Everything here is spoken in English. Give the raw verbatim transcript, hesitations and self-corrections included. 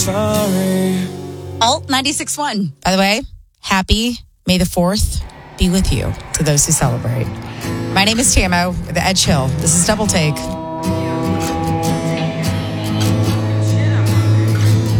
Sorry. Alt ninety-six point one. By the way, happy May the fourth be with you to those who celebrate. My name is Tamo with the Ed Chill. This is Double Take.